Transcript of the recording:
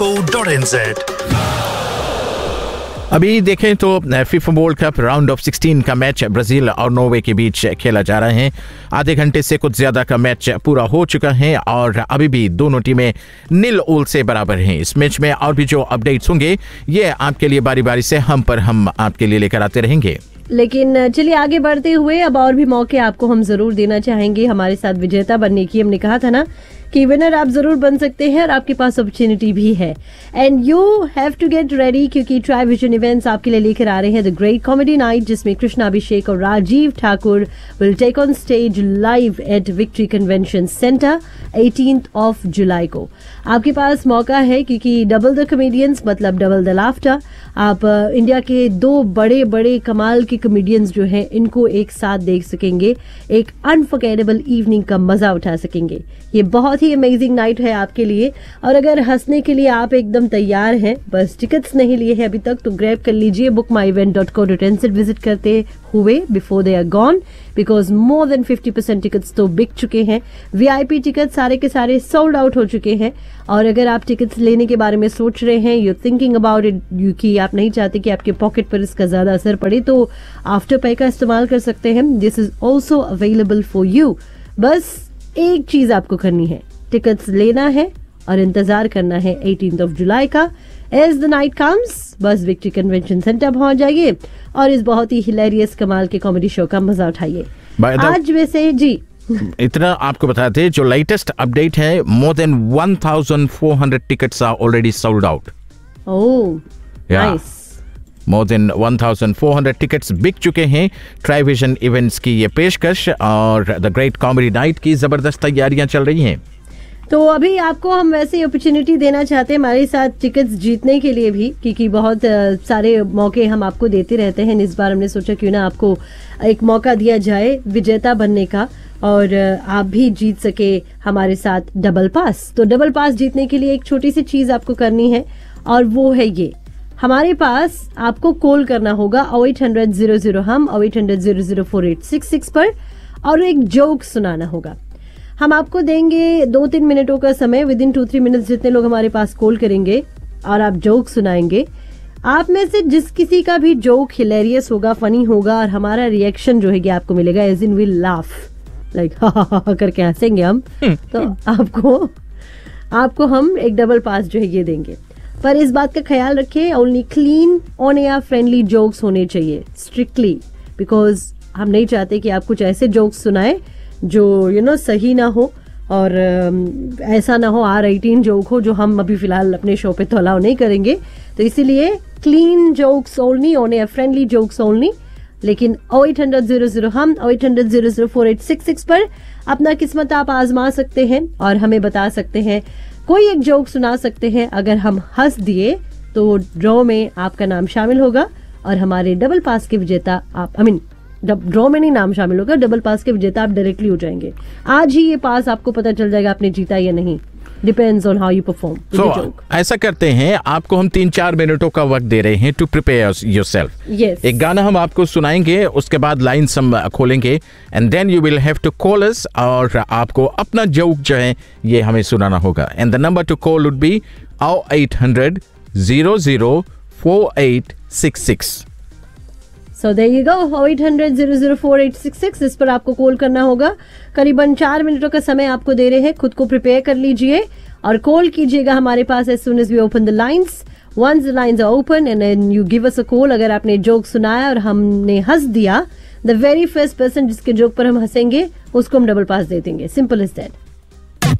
www.cricket.co.nz। अभी देखें तो FIFA world cup round of 16 का मैच ब्राजील और नॉर्वे के बीच खेला जा रहा है। आधे घंटे से कुछ ज्यादा का मैच पूरा हो चुका है और अभी भी दोनों टीमें 0-0 से बराबर हैं। इस मैच में और भी जो अपडेट्स होंगे ये आपके लिए बारी बारी से हम आपके लिए लेकर आते रहेंगे। लेकिन चलिए आगे बढ़ते हुए अब और भी मौके आपको हम जरूर देना चाहेंगे हमारे साथ विजेता बनने की। हमने कहा था ना कि विनर आप जरूर बन सकते हैं और आपके पास अपॉर्चुनिटी भी है and you have to get ready, क्योंकि ट्राई विजन इवेंट्स आपके लिए लेकर आ रहे हैं द ग्रेट कॉमेडी नाइट, जिसमें कृष्णा अभिषेक और Rajiv Thakur will take on stage live at victory convention centre 18th of जुलाई को। आपके पास मौका है क्योंकि डबल द कॉमेडियंस मतलब डबल द लाफ्टर। आप इंडिया के दो बड़े बड़े कमाल के कॉमेडियंस जो हैं इनको एक साथ देख सकेंगे, एक अनफॉरगेटेबल इवनिंग का मजा उठा सकेंगे। ये बहुत ही अमेजिंग नाइट है आपके लिए और अगर हंसने के लिए आप एकदम तैयार हैं, बस टिकट्स नहीं लिए हैं अभी तक तो ग्रैब कर लीजिए bookmyevent.co.nz विजिट करते हुए before they are gone, because more than 50% tickets तो बिक चुके हैं। वीआईपी टिकट सारे के सारे सोल्ड आउट हो चुके हैं और अगर आप टिकट्स लेने के बारे में सोच रहे हैं, यू थिंकिंग अबाउट इट, कि आप नहीं चाहते कि आपके पॉकेट पर इसका ज्यादा असर पड़े, तो आफ्टर पे का इस्तेमाल कर सकते हैं। This is also available for you. बस एक चीज आपको करनी है, टिकट्स लेना है और इंतजार करना है 18th of जुलाई का। एज द नाइट कम्स बस विक्ट्री कन्वेंशन सेंटर पहुंच जाइए और इस बहुत ही हिलेरियस कमाल के कॉमेडी शो का मजा उठाइए। आज वैसे जी इतना आपको बताते जो लेटेस्ट अपडेट है, more than 1400 tickets are already sold out. Oh nice. More than 1400 tickets बिक चुके हैं। ट्राइविजन इवेंट्स की ये पेशकश और द ग्रेट कॉमेडी नाइट की जबरदस्त तैयारियां चल रही हैं। तो अभी आपको हम वैसे अपॉर्चुनिटी देना चाहते हैं हमारे साथ टिकट्स जीतने के लिए भी, क्योंकि बहुत सारे मौके हम आपको देते रहते हैं। इस बार हमने सोचा क्यों ना आपको एक मौका दिया जाए विजेता बनने का और आप भी जीत सके हमारे साथ डबल पास। तो डबल पास जीतने के लिए एक छोटी सी चीज आपको करनी है और वो है ये, हमारे पास आपको कॉल करना होगा 0800 हम 0800 पर और एक जोक सुनाना होगा। हम आपको देंगे 2-3 मिनटों का समय। विद इन 2-3 मिनट्स जितने लोग हमारे पास कॉल करेंगे और आप जोक सुनाएंगे, आप में से जिस किसी का भी जोक हिलेरियस होगा, फनी होगा और हमारा रिएक्शन जो है कि आपको मिलेगा as in will laugh like हा करके हंसेंगे हम, तो आपको हम एक डबल पास जो है ये देंगे। पर इस बात का ख्याल रखें, only clean on air friendly jokes होने चाहिए स्ट्रिक्टली, बिकॉज हम नहीं चाहते कि आप कुछ ऐसे जोक्स सुनाए जो सही ना हो और ऐसा ना हो R18 जोक हो जो हम अभी फिलहाल अपने शो पे तो अलाउ नहीं करेंगे। तो इसीलिए clean jokes only, on air friendly jokes only. लेकिन 0800 हम 0800 4866 पर अपना किस्मत आप आजमा सकते हैं और हमें बता सकते हैं, कोई एक जोक सुना सकते हैं। अगर हम हंस दिए तो ड्रॉ में आपका नाम शामिल होगा और हमारे डबल पास के विजेता आप ड्रॉ में नहीं नाम शामिल होगा, डबल पास के विजेता आप डायरेक्टली हो जाएंगे। आज ही ये पास आपको पता चल जाएगा आपने जीता या नहीं, depends on how you perform. ऐसा करते हैं, आपको हम 3-4 मिनटों का वक्त दे रहे हैं टू प्रिपेयर योरसेल्फ। एक गाना हम आपको सुनाएंगे, उसके बाद लाइन्स हम खोलेंगे and then you will have to call अस और आपको अपना जोक जो है ये हमें सुनाना होगा। And the number two call would be 0800 004866। So there you go, 0800 004866 इस पर आपको कॉल करना होगा। करीबन 4 मिनटों का समय आपको दे रहे हैं, खुद को प्रिपेयर कर लीजिए और कॉल कीजिएगा हमारे पास as soon as we open the lines. Once the lines are open and then you give us a call, अगर आपने जोक सुनाया और हमने हंस दिया, the very first person जिसके जोक पर हम हंसेंगे उसको हम डबल पास दे देंगे। Simple is that.